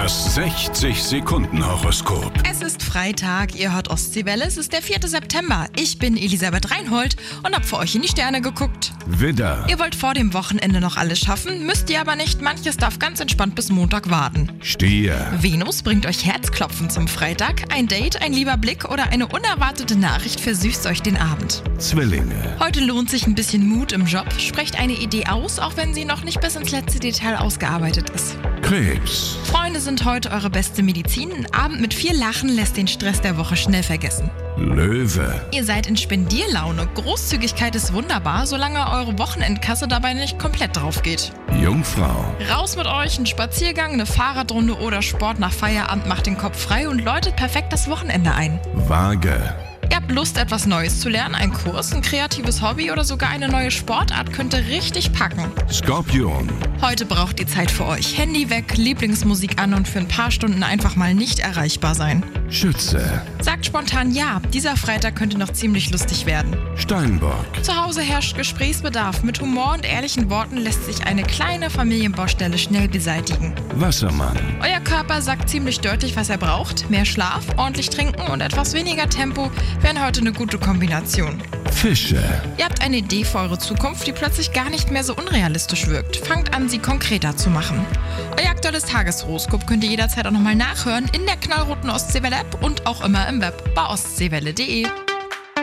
Das 60-Sekunden-Horoskop. Es ist Freitag, ihr hört Ostseewelle, es ist der 4. September. Ich bin Elisabeth Reinhold und hab für euch in die Sterne geguckt. Widder, Ihr wollt vor dem Wochenende noch alles schaffen, müsst ihr aber nicht, manches darf ganz entspannt bis Montag warten. Stier, Venus bringt euch Herzklopfen zum Freitag, ein Date, ein lieber Blick oder eine unerwartete Nachricht versüßt euch den Abend. Zwillinge, Heute lohnt sich ein bisschen Mut im Job, sprecht eine Idee aus, auch wenn sie noch nicht bis ins letzte Detail ausgearbeitet ist. Krebs, Freunde sind heute eure beste Medizin, ein Abend mit viel Lachen lässt den Stress der Woche schnell vergessen. Löwe, Ihr seid in Spendierlaune, Großzügigkeit ist wunderbar, solange eure Wochenendkasse dabei nicht komplett drauf geht. Jungfrau, Raus mit euch, ein Spaziergang, eine Fahrradrunde oder Sport nach Feierabend macht den Kopf frei und läutet perfekt das Wochenende ein. Waage, Ihr habt Lust, etwas Neues zu lernen, ein Kurs, ein kreatives Hobby oder sogar eine neue Sportart könnte richtig packen. Skorpion, Heute braucht ihr Zeit für euch. Handy weg, Lieblingsmusik an und für ein paar Stunden einfach mal nicht erreichbar sein. Schütze, Sagt spontan ja, dieser Freitag könnte noch ziemlich lustig werden. Steinbock, Zu Hause herrscht Gesprächsbedarf. Mit Humor und ehrlichen Worten lässt sich eine kleine Familienbaustelle schnell beseitigen. Wassermann, Euer Körper sagt ziemlich deutlich, was er braucht. Mehr Schlaf, ordentlich trinken und etwas weniger Tempo wären heute eine gute Kombination. Fische, Ihr habt eine Idee für eure Zukunft, die plötzlich gar nicht mehr so unrealistisch wirkt. Fangt an, sie konkreter zu machen. Euer aktuelles Tageshoroskop könnt ihr jederzeit auch nochmal nachhören in der knallroten Ostseewelle-App und auch immer im Web bei ostseewelle.de.